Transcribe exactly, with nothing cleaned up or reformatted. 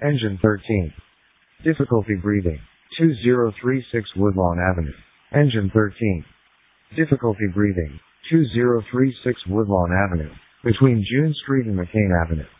Engine thirteen. Difficulty breathing. two zero three six Woodlawn Avenue. Engine thirteen. Difficulty breathing. two zero three six Woodlawn Avenue. Between June Street and McCain Avenue.